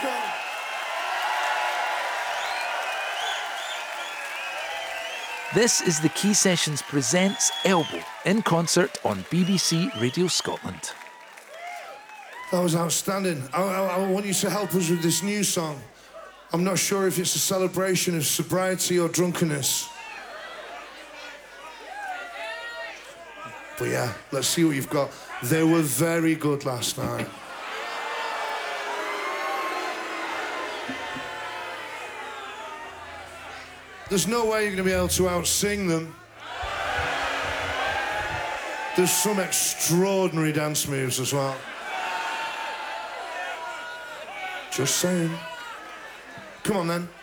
go. This is the Key Sessions presents Elbow in concert on BBC Radio Scotland. That was outstanding. I want you to help us with this new song. I'm not sure if it's a celebration of sobriety or drunkenness. But yeah, let's see what you've got. They were very good last night. There's no way you're going to be able to out-sing them. There's some extraordinary dance moves as well. Just saying. Come on then.